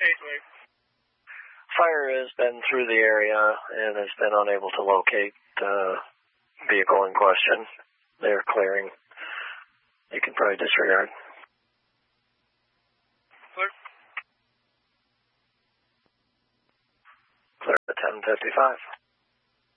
Fire has been through the area and has been unable to locate the vehicle in question. They're clearing. You can probably disregard. Clear at 10:55.